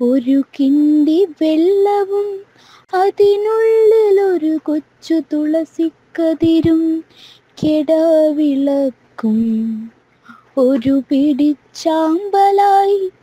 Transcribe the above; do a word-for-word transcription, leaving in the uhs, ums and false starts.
ഒരു കിണ്ടി വെള്ളവും അതിനുള്ളിലൊരു കൊച്ചു തുളസിക്കതിരും കെടാവിളക്കും ഒരു പിടിച്ചാമ്പലായി